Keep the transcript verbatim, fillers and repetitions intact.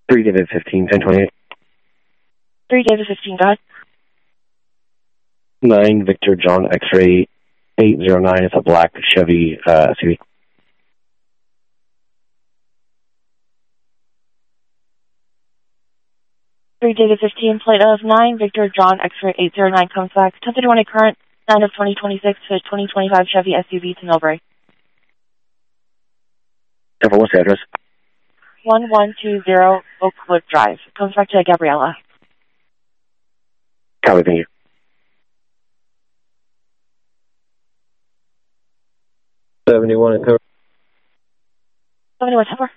three David fifteen, ten twenty-eight. three David fifteen, go ahead. nine Victor John X-ray eight zero nine. It's a black Chevy uh, S U V. three David fifteen, plate of nine Victor John X-ray eight zero nine comes back. ten thirty-one current, nine of twenty twenty-six to twenty twenty-five Chevy S U V to Millbrae. Ever, what's the address? one one two zero Oakwood Drive. Comes back to Gabriella. Copy, thank you. seventy-one and cover. seventy-one, cover.